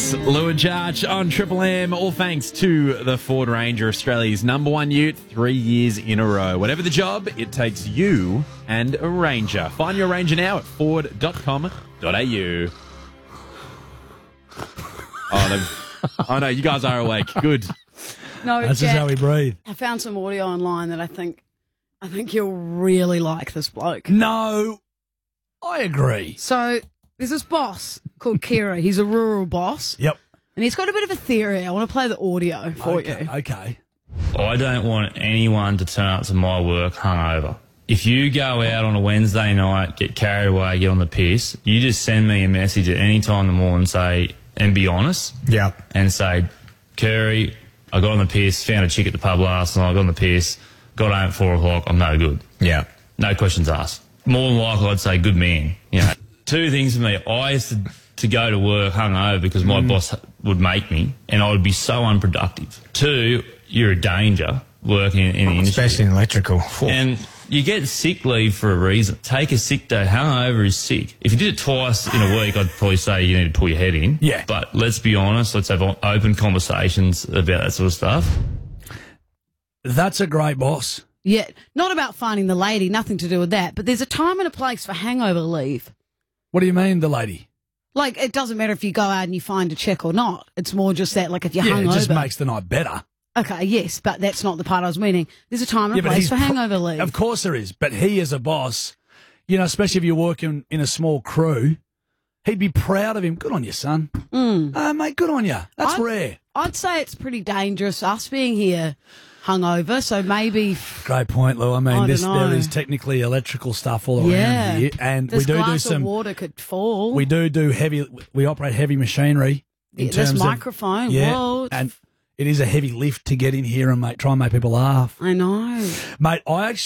It's Lou and Jarch on Triple M, all thanks to the Ford Ranger, Australia's #1 ute, 3 years in a row. Whatever the job, it takes you and a Ranger. Find your Ranger now at ford.com.au. Oh no, you guys are awake. Good. No, That's Jack, just how we breathe. I found some audio online that I think you'll really like this bloke. No, I agree. So there's this boss called Kira. He's a rural boss. Yep. And he's got a bit of a theory. I want to play the audio for you. Okay. I don't want anyone to turn up to my work hungover. If you go out on a Wednesday night, get carried away, get on the piss, you just send me a message at any time in the morning and be honest. Yeah. And say, Curry, I got on the piss, found a chick at the pub last night, got on the piss, got home at 4 o'clock, I'm no good. Yeah. No questions asked. More than likely, I'd say, good man. You know, two things for me. I used to go to work hungover because my boss would make me, and I would be so unproductive. Two, you're a danger working in the industry. Especially in electrical. And you get sick leave for a reason. Take a sick day. Hungover is sick. If you did it twice in a week, I'd probably say you need to pull your head in. Yeah. But let's be honest. Let's have open conversations about that sort of stuff. That's a great boss. Yeah, not about finding the lady, nothing to do with that. But there's a time and a place for hangover leave. What do you mean, the lady? Like, it doesn't matter if you go out and you find a chick or not. It's more just that, like, if you're Yeah, hungover. it just makes the night better. Okay, yes, but that's not the part I was meaning. There's a time and a but place he's for hangover leave. Of course there is. But he, as a boss, you know, especially if you're working in a small crew, he'd be proud of him. Good on you, son. Mate, good on you. That's rare. I'd say it's pretty dangerous, us being here hungover, so maybe... Great point, Lou. I mean, don't know. there is technically electrical stuff all Yeah. around here. And This we do glass some... of water could fall. We do heavy... We operate heavy machinery. In this terms microphone, of, yeah, whoa. and it is a heavy lift to get in here and try and make people laugh. I know. Mate,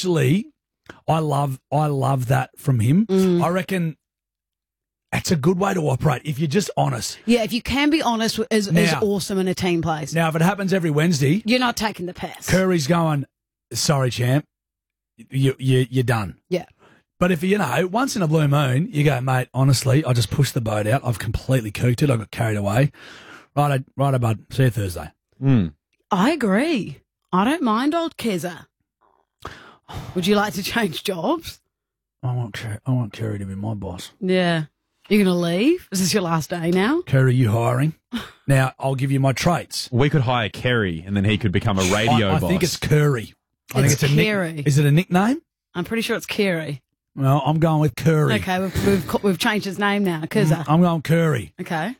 I love that from him. I reckon it's a good way to operate if you're just honest. Yeah, if you can be honest, is Now- awesome in a team place. Now, if it happens every Wednesday, You're not taking the piss. Curry's going, sorry, champ, you're done. Yeah. But if, once in a blue moon, you go, mate, honestly, I just pushed the boat out. I've completely cooked it. I got carried away. Righto, bud. See you Thursday. I agree. I don't mind old Keza. Would you like to change jobs? I want Curry to be my boss. Yeah. You're going to leave? Is this your last day now? Curry, you hiring? Now, I'll give you my traits. We could hire Kerry and then he could become a radio I boss. think it's Curry. I think It's it's Kerry. Is it a nickname? I'm pretty sure it's Kerry. No, I'm going with Curry. Okay, we've changed his name now. Keza. I'm going Curry. Okay.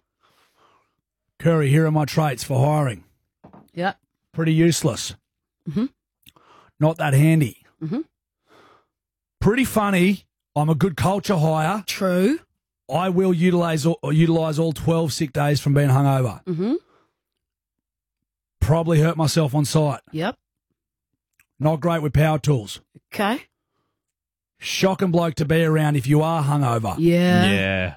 Curry, here are my traits for hiring. Yep. Pretty useless. Mm-hmm. Not that handy. Mm-hmm. Pretty funny. I'm a good culture hire. True. I will utilise all 12 sick days from being hungover. Mm-hmm. Probably hurt myself on site. Yep. Not great with power tools. Okay. Shocking bloke to be around if you are hungover. Yeah. Yeah.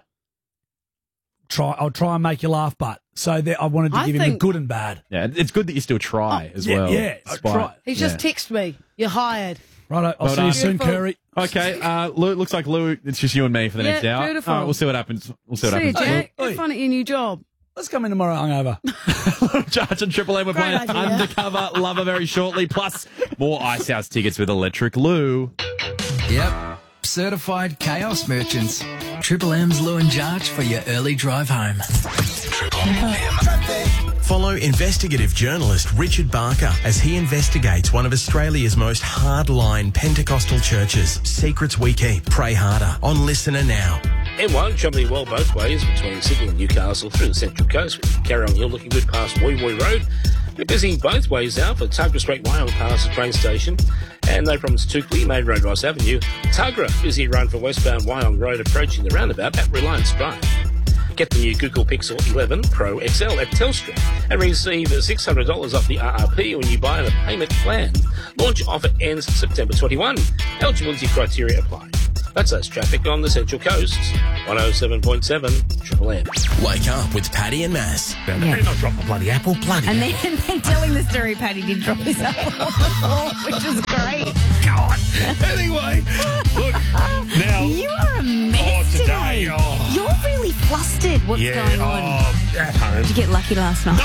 I'll try and make you laugh, but so I wanted to give him the good and bad. Yeah, it's good that you still try as yeah, well. yeah, despite- try. He's just texted me. You're hired. Right, I'll Well see you done. soon, Beautiful. Curry. Okay, Lou, looks like Lou, it's just you and me for the Yeah, next hour. beautiful. All right, we'll see what happens. See you, Jack. Oi. Have fun at your new job. Let's come in tomorrow hungover. Jarch and Triple M, we're Great playing idea. Undercover Lover very shortly, plus more Ice House tickets with Electric Lou. Yep. Certified chaos merchants. Triple M's Lou and Jarch for your early drive home. Follow investigative journalist Richard Barker as he investigates one of Australia's most hardline Pentecostal churches. Secrets we keep. Pray harder. On Listener Now. M1 travelling well both ways between Sydney and Newcastle through the Central Coast with Carrong Hill looking good past Woy Woy Road. We're busy both ways now for Tuggerah Street, Wyong past the train station. And no problems Tukely, Main Road, Ross Avenue. Tuggerah, busy run for westbound Wyong Road approaching the roundabout at Reliance Drive. Get the new Google Pixel 11 Pro XL at Telstra and receive $600 off the RRP when you buy on a payment plan. Launch offer ends September 21. Eligibility criteria apply. That's traffic on the Central Coast. 107.7 Triple M. Wake up with Paddy and Maz. Better not drop my bloody apple, bloody And hell. then telling the story, Paddy did drop his apple on the floor, which is great. God. Anyway, look, now... You are a mess today, oh. You're really flustered. What's going on? At home. Did you get lucky last night?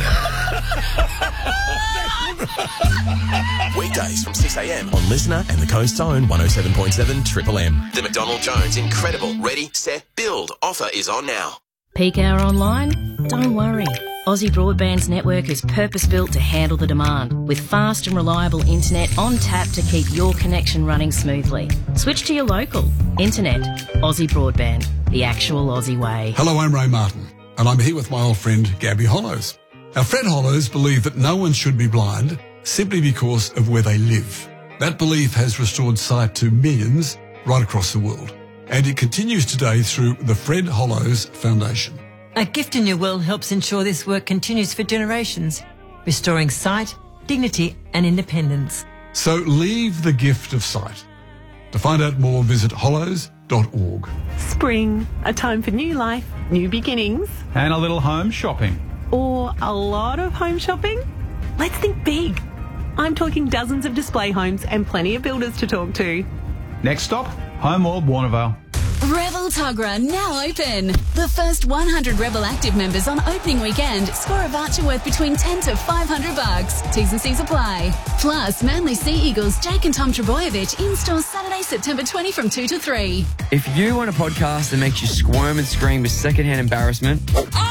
Weekdays from 6 a.m. on Listener and the Coast's own 107.7 Triple M. The McDonald Jones Incredible Ready, Set, Build offer is on now. Peak hour online? Don't worry. Aussie Broadband's network is purpose-built to handle the demand, with fast and reliable internet on tap to keep your connection running smoothly. Switch to your local. Internet. Aussie Broadband. The actual Aussie way. Hello, I'm Ray Martin, and I'm here with my old friend Gabby Hollows. Our friend Hollows believe that no one should be blind simply because of where they live. That belief has restored sight to millions right across the world, and it continues today through the Fred Hollows Foundation. A Gift in Your Will helps ensure this work continues for generations, restoring sight, dignity and independence. So leave the gift of sight. To find out more, visit hollows.org. Spring, a time for new life, new beginnings. And a little home shopping. Or a lot of home shopping? Let's think big. I'm talking dozens of display homes and plenty of builders to talk to. Next stop, Home World Warnervale. Revel Tuggerah now open. The first 100 Rebel Active members on opening weekend score a voucher worth between $10 to $500. T's and C's apply. Plus, Manly Sea Eagles Jake and Tom Trebojevic in store Saturday, September 20 from 2 to 3. If you want a podcast that makes you squirm and scream with secondhand embarrassment,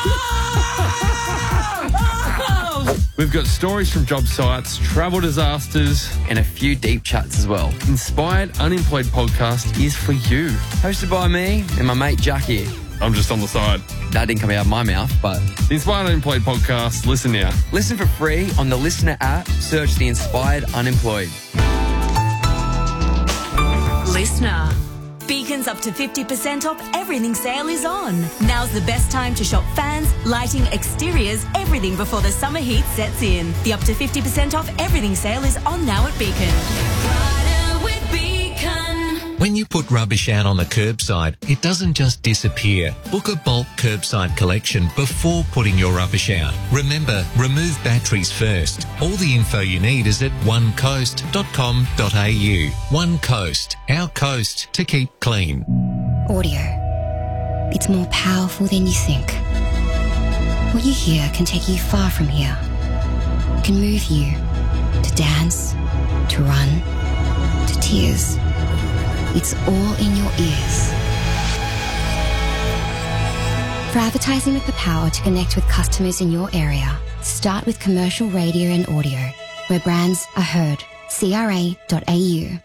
we've got stories from job sites, travel disasters, and a few deep chats as well. Inspired Unemployed Podcast is for you. Hosted by me and my mate Jack here. I'm just on the side. That didn't come out of my mouth, but... The Inspired Unemployed Podcast, listen now. Listen for free on the Listener app. Search The Inspired Unemployed. Listener. Beacon's up to 50% off everything sale is on. Now's the best time to shop fans, lighting, exteriors, everything before the summer heat sets in. The up to 50% off everything sale is on now at Beacon. Brighter with Beacon. When you put rubbish out on the curbside, it doesn't just disappear. Book a bulk curbside collection before putting your rubbish out. Remember, remove batteries first. All the info you need is at onecoast.com.au. One Coast, our coast to keep clean. Audio. It's more powerful than you think. What you hear can take you far from here. It can move you to dance, to run, to tears. It's all in your ears. For advertising with the power to connect with customers in your area, start with commercial radio and audio, where brands are heard. CRA.au.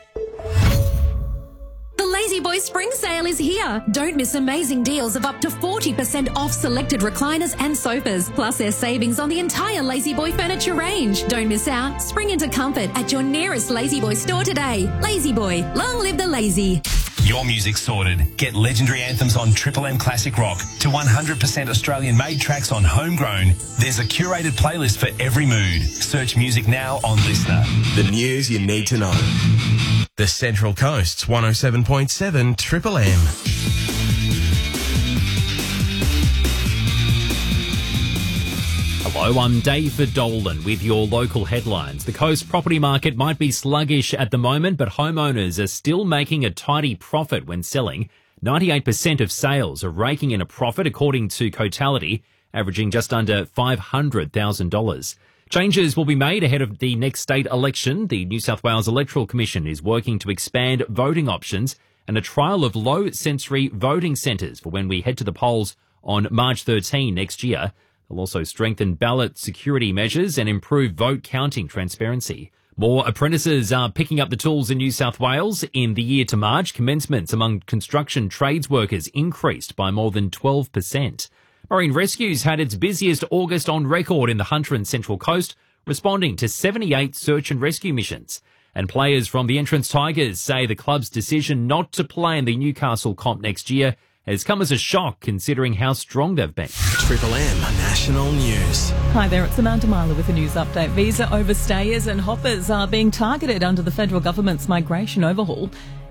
The Lazy Boy Spring Sale is here. Don't miss amazing deals of up to 40% off selected recliners and sofas. Plus, there's savings on the entire Lazy Boy furniture range. Don't miss out. Spring into comfort at your nearest Lazy Boy store today. Lazy Boy, long live the lazy. Your music's sorted. Get legendary anthems on Triple M Classic Rock to 100% Australian-made tracks on Homegrown. There's a curated playlist for every mood. Search music now on Listener. The news you need to know. The Central Coast's 107.7 Triple M. Hello, I'm David Dolan with your local headlines. The coast property market might be sluggish at the moment, but homeowners are still making a tidy profit when selling. 98% of sales are raking in a profit, according to Cotality, averaging just under $500,000. Changes will be made ahead of the next state election. The New South Wales Electoral Commission is working to expand voting options and a trial of low-sensory voting centres for when we head to the polls on March 13 next year. They'll also strengthen ballot security measures and improve vote counting transparency. More apprentices are picking up the tools in New South Wales. In the year to March, commencements among construction trades workers increased by more than 12%. Marine Rescue's had its busiest August on record in the Hunter and Central Coast, responding to 78 search and rescue missions. And players from the Entrance Tigers say the club's decision not to play in the Newcastle comp next year has come as a shock considering how strong they've been. Triple M National News. Hi there, it's Amanda Myler with a news update. Visa overstayers and hoppers are being targeted under the federal government's migration overhaul.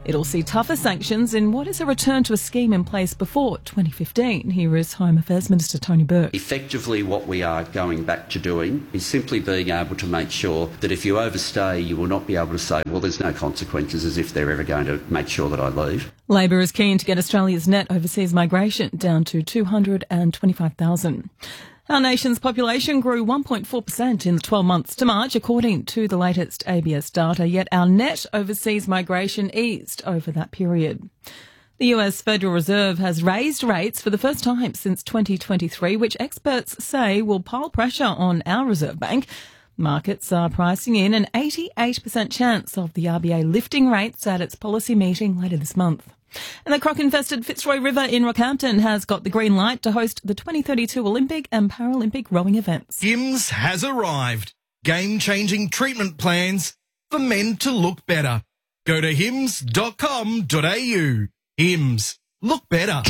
It'll see tougher sanctions in what is a return to a scheme in place before 2015. Here is Home Affairs Minister Tony Burke. Effectively, what we are going back to doing is simply being able to make sure that if you overstay, you will not be able to say, well, there's no consequences, as if they're ever going to make sure that I leave. Labor is keen to get Australia's net overseas migration down to 225,000. Our nation's population grew 1.4% in the 12 months to March, according to the latest ABS data, yet our net overseas migration eased over that period. The US Federal Reserve has raised rates for the first time since 2023, which experts say will pile pressure on our Reserve Bank. Markets are pricing in an 88% chance of the RBA lifting rates at its policy meeting later this month. And the croc-infested Fitzroy River in Rockhampton has got the green light to host the 2032 Olympic and Paralympic rowing events. HIMS has arrived. Game-changing treatment plans for men to look better. Go to hims.com.au. HIMS. Look better.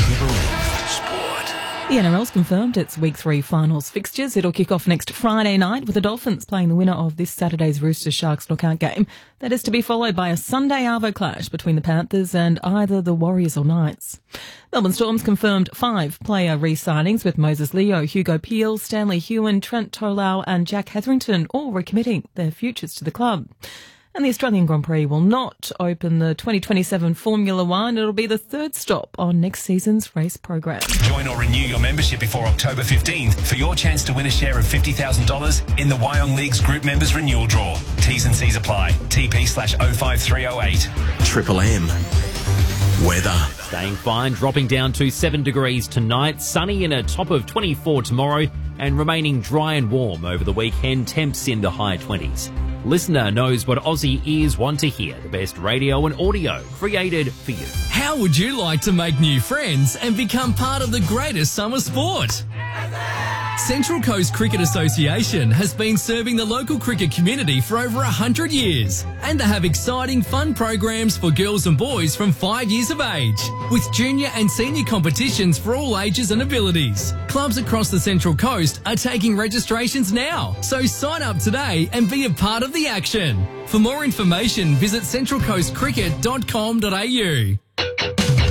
The NRL's confirmed its Week 3 finals fixtures. It'll kick off next Friday night with the Dolphins playing the winner of this Saturday's Roosters Sharks knockout game. That is to be followed by a Sunday arvo clash between the Panthers and either the Warriors or Knights. Melbourne Storm's confirmed 5 player re-signings with Moses Leo, Hugo Peel, Stanley Hewen, Trent Tolau and Jack Hetherington all recommitting their futures to the club. And the Australian Grand Prix will not open the 2027 Formula One. It'll be the third stop on next season's race program. Join or renew your membership before October 15th for your chance to win a share of $50,000 in the Wyong League's Group Members Renewal Draw. T's and C's apply. TP/05308. Triple M. Weather. Staying fine, dropping down to 7 degrees tonight. Sunny and a top of 24 tomorrow, and remaining dry and warm over the weekend. Temps in the high 20s. Listener knows what Aussie ears want to hear. The best radio and audio created for you. How would you like to make new friends and become part of the greatest summer sport? Central Coast Cricket Association has been serving the local cricket community for over 100 years, and they have exciting fun programs for girls and boys from 5 years of age, with junior and senior competitions for all ages and abilities. Clubs across the Central Coast are taking registrations now, so sign up today and be a part of the action. For more information, visit centralcoastcricket.com.au.